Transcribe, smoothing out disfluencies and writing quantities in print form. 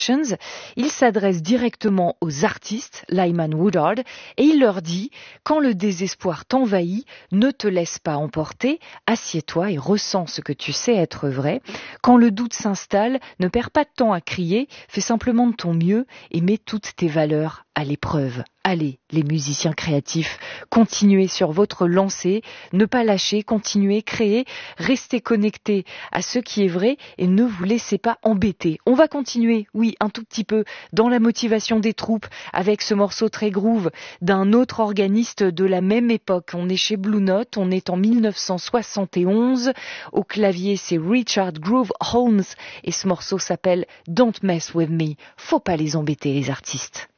Il s'adresse directement aux artistes, Lyman Woodard, et il leur dit « Quand le désespoir t'envahit, ne te laisse pas emporter, assieds-toi et ressens ce que tu sais être vrai. Quand le doute s'installe, ne perds pas de temps à crier, fais simplement de ton mieux et mets toutes tes valeurs à l'épreuve. » Allez, les musiciens créatifs, continuez sur votre lancée, ne pas lâcher, continuez, créez, restez connectés à ce qui est vrai et ne vous laissez pas embêter. On va continuer, oui, un tout petit peu, dans la motivation des troupes, avec ce morceau très groove d'un autre organiste de la même époque. On est chez Blue Note, on est en 1971, au clavier c'est Richard Groove Holmes et ce morceau s'appelle Don't Mess With Me. Faut pas les embêter les artistes.